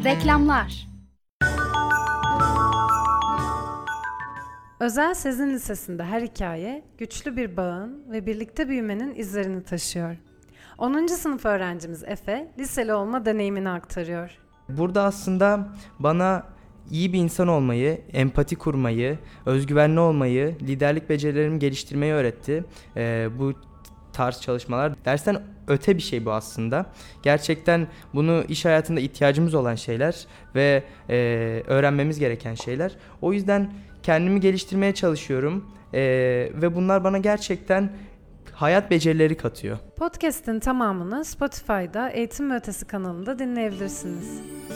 Reklamlar. Özel Sezin Lisesi'nde her hikaye güçlü bir bağın ve birlikte büyümenin izlerini taşıyor. 10. sınıf öğrencimiz Efe, liseli olma deneyimini aktarıyor. Burada aslında bana iyi bir insan olmayı, empati kurmayı, özgüvenli olmayı, liderlik becerilerimi geliştirmeyi öğretti. Bu tarz çalışmalar dersten öte bir şey bu aslında. Gerçekten bunu iş hayatında ihtiyacımız olan şeyler ve öğrenmemiz gereken şeyler. O yüzden kendimi geliştirmeye çalışıyorum ve bunlar bana gerçekten hayat becerileri katıyor. Podcast'in tamamını Spotify'da Eğitim ve Ötesi kanalında dinleyebilirsiniz.